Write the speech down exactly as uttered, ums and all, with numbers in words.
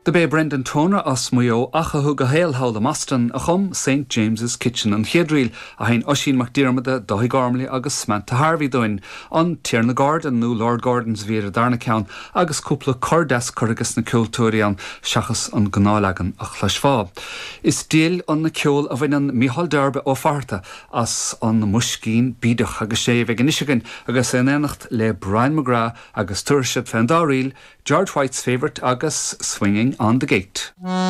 The bé Brendan Toner as muo achahu go héal how the Maston a chum Saint James's Kitchen an Chiadril a hain Oisín McDiarmid Dahi Gormley agus Samantha Harvey doin on Tierna Gordon nu Lord Gordon's Vera Darnacown agus cúpla cordas corgus na cultúrian seachas an gnálagan a chlasfá. Is díl an na ceol a bhain an Micheál Derbe ó farta as an na muiscín bídach agus sé bheith Michigan agus an énacht le Brian McGrath agus tuirsead Fendaril, George White's favourite agus Swinging on the Gate.